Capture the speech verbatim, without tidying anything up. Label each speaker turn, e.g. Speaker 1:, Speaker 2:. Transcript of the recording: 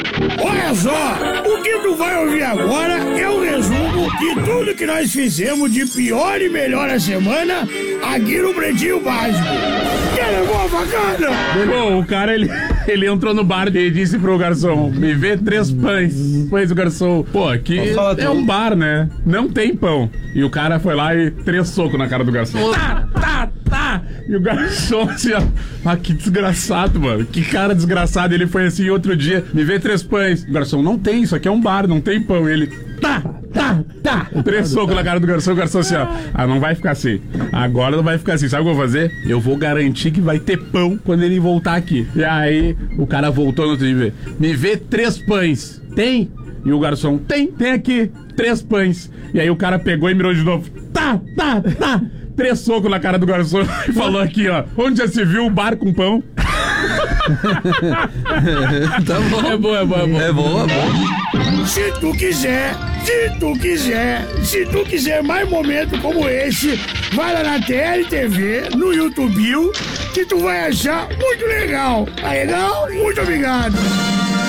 Speaker 1: Olha só, o que tu vai ouvir agora é o resumo de tudo que nós fizemos de pior e melhor a semana aqui no Pretinho Básico. Que levou a facada?
Speaker 2: Bom, o cara, ele, ele entrou no bar e disse pro garçom, me vê três pães. Pois o garçom, pô, aqui é um bar, né? Não tem pão. E o cara foi lá e três socos na cara do garçom. Tá, tá, tá. E o garçom assim, ó, ah, que desgraçado, mano. Que cara desgraçado. Ele foi assim outro dia, me vê três pães. O garçom, não tem, isso aqui é um bar, não tem pão. E ele, tá, tá, tá. Três socos na cara do garçom. O garçom assim, ó, ah, não vai ficar assim. Agora não vai ficar assim. Sabe o que eu vou fazer? Eu vou garantir que vai ter pão quando ele voltar aqui. E aí, o cara voltou no outro dia, me vê três pães. Tem? E o garçom, tem, tem aqui, três pães. E aí o cara pegou e mirou de novo. Tá, tá, tá. Três socos na cara do garçom e falou aqui, ó. Onde já se viu um bar com pão?
Speaker 3: Tá bom.
Speaker 2: É bom, é bom, é bom.
Speaker 3: É bom, é bom.
Speaker 1: Se tu quiser, se tu quiser, se tu quiser mais momentos como esse, vai lá na T L T V, no YouTube, que tu vai achar muito legal. Tá legal? Muito obrigado.